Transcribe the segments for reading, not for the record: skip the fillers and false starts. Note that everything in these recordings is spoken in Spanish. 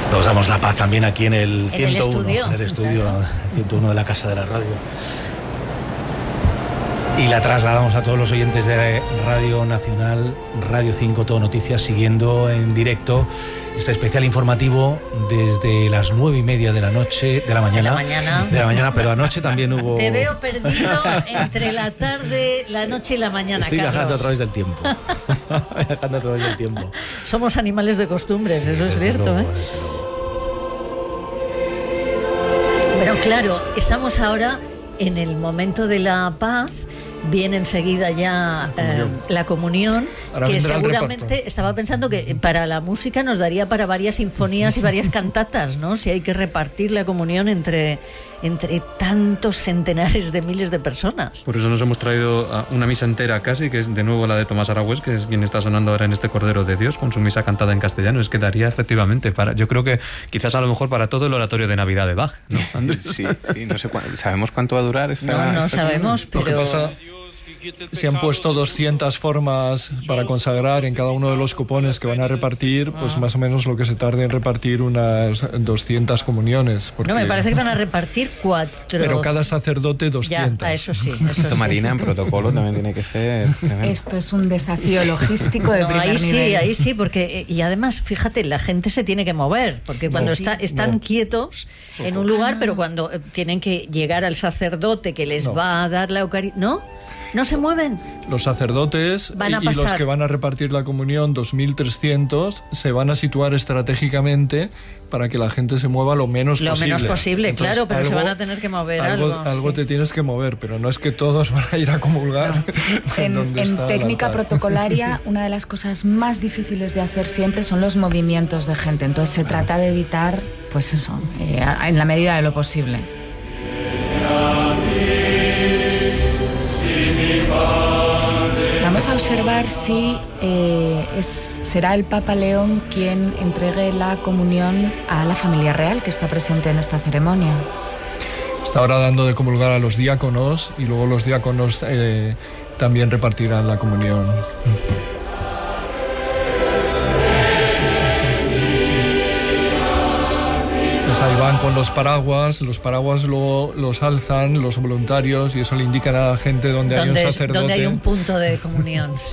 Nos damos la paz también aquí en el 101, en el estudio, claro. 101 de la Casa de la Radio. Y la trasladamos a todos los oyentes de Radio Nacional, Radio 5, Todo Noticias, siguiendo en directo este especial informativo desde las 9:30 de la mañana, pero anoche también hubo... Te veo perdido entre la tarde, la noche y la mañana, Estoy Carlos. viajando a través del tiempo. Viajando a través del tiempo. Somos animales de costumbres, eso es cierto, luego, ¿eh? Pero claro, estamos ahora en el momento de la paz. Viene enseguida ya la comunión, que seguramente estaba pensando que para la música nos daría para varias sinfonías y varias cantatas, ¿no? Si hay que repartir la comunión entre tantos centenares de miles de personas. Por eso nos hemos traído una misa entera casi, que es de nuevo la de Tomás Aragüés, que es quien está sonando ahora en este Cordero de Dios, con su misa cantada en castellano. Es que daría efectivamente para, yo creo que quizás a lo mejor para todo el oratorio de Navidad de Bach, ¿no, Andrés? Sí, no sé ¿sabemos cuánto va a durar esta? No sabemos, pero... Lo que pasa, se han puesto 200 formas para consagrar en cada uno de los cupones que van a repartir, pues más o menos lo que se tarde en repartir unas 200 comuniones. No, me parece que van a repartir 4. Pero cada sacerdote 200. Ya, eso sí. Esto, Marina, en protocolo también tiene que ser... Esto es un desafío logístico de primer nivel. Ahí sí, porque... Y además, fíjate, la gente se tiene que mover, porque cuando están quietos en un lugar, pero cuando tienen que llegar al sacerdote que les va a dar la Eucaristía... ¿No se mueven? Los sacerdotes y los que van a repartir la comunión, 2.300, se van a situar estratégicamente para que la gente se mueva lo menos posible. Lo menos posible, entonces, claro, pero se van a tener que mover algo te tienes que mover, pero no es que todos van a ir a comulgar. No. En técnica protocolaria, una de las cosas más difíciles de hacer siempre son los movimientos de gente. Entonces se trata de evitar, pues eso, en la medida de lo posible. Vamos a observar si será el Papa León quien entregue la comunión a la familia real que está presente en esta ceremonia. Está ahora dando de comulgar a los diáconos y luego los diáconos también repartirán la comunión. Pues ahí van con los paraguas luego los alzan los voluntarios y eso le indican a la gente donde hay un sacerdote. Donde hay un punto de comunión, sí.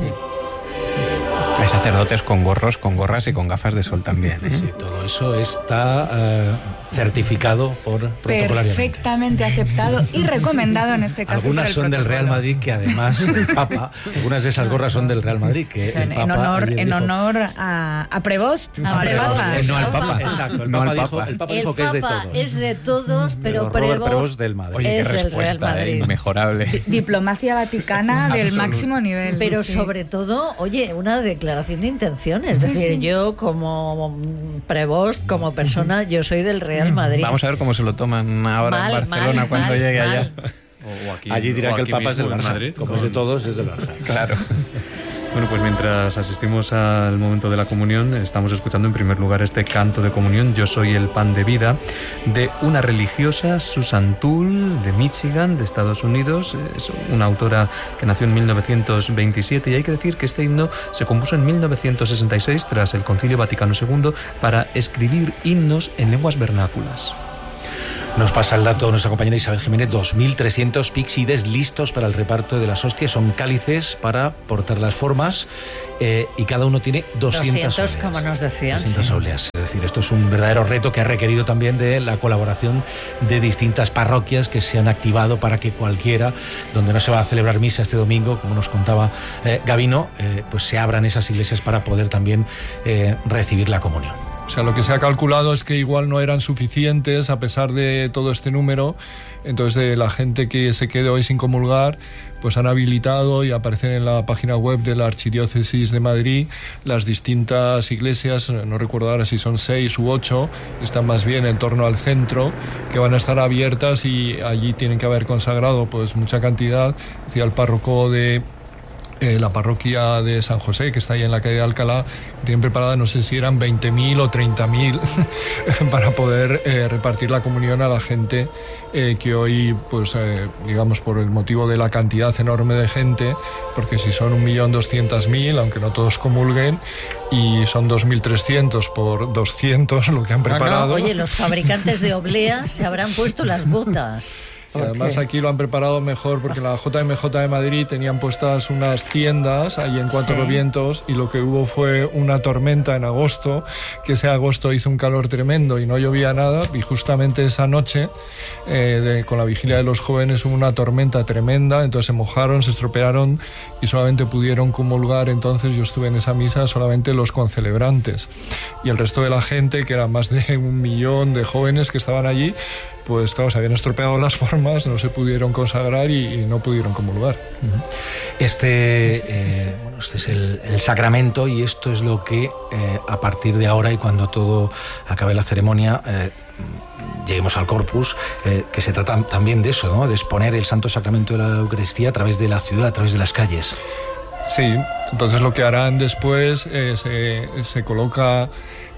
Hay sacerdotes con gorros, con gorras y con gafas de sol también, ¿eh? Sí, todo eso está certificado protocolariamente. Perfectamente aceptado y recomendado en este caso. Algunas son del Real Madrid, que además el Papa, algunas de esas gorras son del Real Madrid. Que son el Papa en honor a Prevost, no al Papa. Exacto, el Papa dijo que es de todos. Es de todos, pero Prevost del Madrid. Oye, es qué del Real Madrid. Inmejorable. Diplomacia vaticana del máximo nivel. Pero sí. sobre todo, oye, una declaración de intenciones. Es decir, yo como Prevost, como persona, yo soy del Real Madrid. Vamos a ver cómo se lo toman ahora en Barcelona cuando llegue allá. O aquí, allí dirá que el Papa es del Barça. Madrid, como es de todos, es del Barça. Claro. Bueno, pues mientras asistimos al momento de la comunión, estamos escuchando en primer lugar este canto de comunión, Yo soy el pan de vida, de una religiosa, Susan Toole, de Michigan, de Estados Unidos. Es una autora que nació en 1927 y hay que decir que este himno se compuso en 1966 tras el Concilio Vaticano II para escribir himnos en lenguas vernáculas. Nos pasa el dato nuestra compañera Isabel Jiménez, 2.300 píxides listos para el reparto de las hostias. Son cálices para portar las formas y cada uno tiene 200 obleas. Como nos decían. 200 obleas. Es decir, esto es un verdadero reto que ha requerido también de la colaboración de distintas parroquias que se han activado para que cualquiera, donde no se va a celebrar misa este domingo, como nos contaba Gabino, pues se abran esas iglesias para poder también recibir la comunión. O sea, lo que se ha calculado es que igual no eran suficientes a pesar de todo este número. Entonces, de la gente que se quede hoy sin comulgar, pues han habilitado y aparecen en la página web de la Archidiócesis de Madrid las distintas iglesias, no recuerdo ahora si son 6 u 8, están más bien en torno al centro, que van a estar abiertas y allí tienen que haber consagrado pues mucha cantidad. Decía el párroco de la parroquia de San José, que está ahí en la calle de Alcalá, tienen preparada, no sé si eran 20.000 o 30.000 para poder repartir la comunión a la gente que hoy, pues digamos, por el motivo de la cantidad enorme de gente, porque si son 1.200.000, aunque no todos comulguen, y son 2.300 por 200 lo que han preparado. Oye, los fabricantes de obleas se habrán puesto las botas. Y además aquí lo han preparado mejor porque en la JMJ de Madrid tenían puestas unas tiendas ahí en Cuatro Vientos, y lo que hubo fue una tormenta en agosto, que ese agosto hizo un calor tremendo y no llovía nada, y justamente esa noche con la vigilia de los jóvenes hubo una tormenta tremenda, entonces se mojaron, se estropearon y solamente pudieron comulgar. Entonces yo estuve en esa misa solamente los concelebrantes, y el resto de la gente, que era más de 1 millón de jóvenes que estaban allí, pues claro, se habían estropeado las formas, no se pudieron consagrar y no pudieron comulgar. Este es el sacramento, y esto es lo que a partir de ahora y cuando todo acabe la ceremonia, lleguemos al Corpus, que se trata también de eso, ¿no? De exponer el Santo Sacramento de la Eucaristía a través de la ciudad, a través de las calles. Sí, entonces lo que harán después se coloca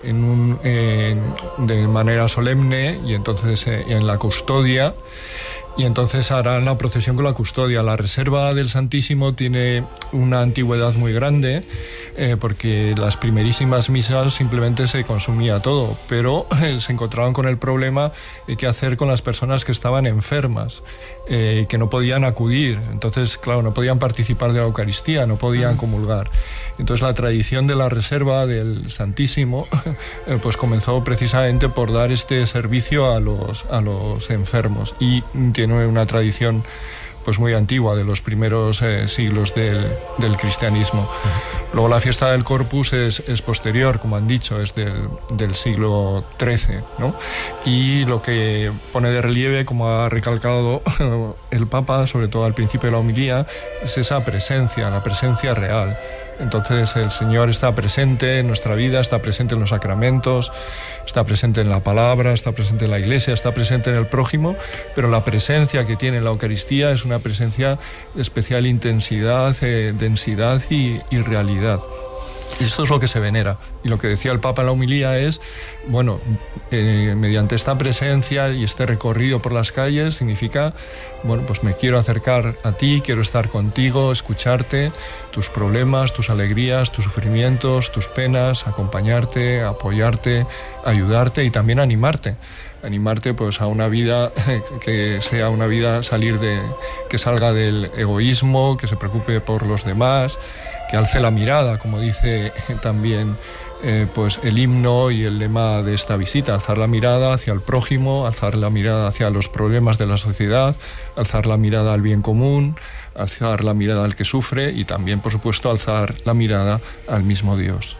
de manera solemne, y entonces en la custodia, y entonces harán la procesión con la custodia. La reserva del Santísimo tiene una antigüedad muy grande, porque las primerísimas misas simplemente se consumía todo, pero se encontraban con el problema de qué hacer con las personas que estaban enfermas, que no podían acudir. Entonces, claro, no podían participar de la Eucaristía, no podían comulgar. Entonces la tradición de la reserva del Santísimo pues comenzó precisamente por dar este servicio a los enfermos, y tiene una tradición pues muy antigua, de los primeros siglos del cristianismo. Luego la fiesta del Corpus es posterior, como han dicho, es del siglo XIII, ¿no? Y lo que pone de relieve, como ha recalcado el Papa, sobre todo al principio de la homilía, es esa presencia, la presencia real. Entonces el Señor está presente en nuestra vida, está presente en los sacramentos, está presente en la palabra, está presente en la Iglesia, está presente en el prójimo, pero la presencia que tiene la Eucaristía es una presencia de especial intensidad, densidad y realidad. Y esto es lo que se venera. Y lo que decía el Papa en la homilía es, bueno, mediante esta presencia y este recorrido por las calles, significa, bueno, pues me quiero acercar a ti, quiero estar contigo, escucharte, tus problemas, tus alegrías, tus sufrimientos, tus penas, acompañarte, apoyarte, ayudarte y también animarte pues a una vida que sea una vida que salga del egoísmo, que se preocupe por los demás, que alce la mirada, como dice también pues el himno y el lema de esta visita: alzar la mirada hacia el prójimo, alzar la mirada hacia los problemas de la sociedad, alzar la mirada al bien común, alzar la mirada al que sufre, y también, por supuesto, alzar la mirada al mismo Dios.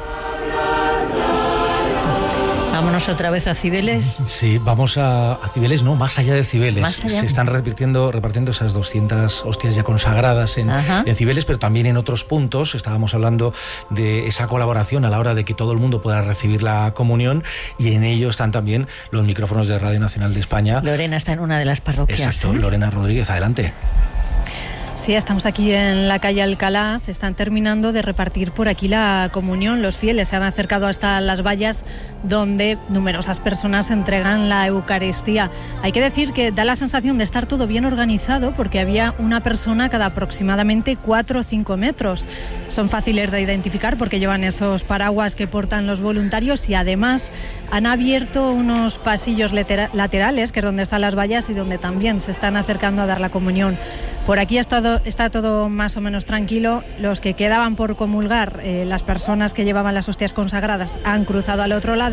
Vámonos otra vez a Cibeles. Sí, vamos a Cibeles, no, más allá de Cibeles. ¿Más allá? Se están repartiendo esas 200 hostias ya consagradas en Cibeles, pero también en otros puntos. Estábamos hablando de esa colaboración a la hora de que todo el mundo pueda recibir la comunión, y en ello están también los micrófonos de Radio Nacional de España. Lorena está en una de las parroquias. Exacto, Lorena Rodríguez, adelante. Sí, estamos aquí en la calle Alcalá, se están terminando de repartir por aquí la comunión. Los fieles se han acercado hasta las vallas donde numerosas personas entregan la Eucaristía. Hay que decir que da la sensación de estar todo bien organizado, porque había una persona cada aproximadamente 4 o 5 metros. Son fáciles de identificar porque llevan esos paraguas que portan los voluntarios, y además han abierto unos pasillos laterales, que es donde están las vallas y donde también se están acercando a dar la comunión. Por aquí está todo más o menos tranquilo. Los que quedaban por comulgar, las personas que llevaban las hostias consagradas, han cruzado al otro lado.